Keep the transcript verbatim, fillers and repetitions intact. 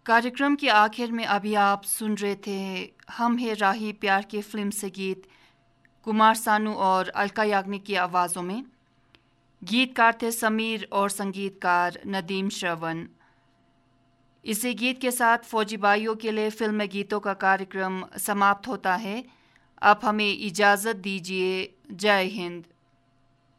कार्यक्रम के आखिर में अभी आप सुन रहे थे हम है राही प्यार के फिल्म से गीत कुमार सानू और अलका याग्निक की आवाज़ों में। गीतकार थे समीर और संगीतकार नदीम श्रवण। इसी गीत के साथ फौजी भाइयों के लिए फिल्म गीतों का कार्यक्रम समाप्त होता है। आप हमें इजाज़त दीजिए। जय हिंद।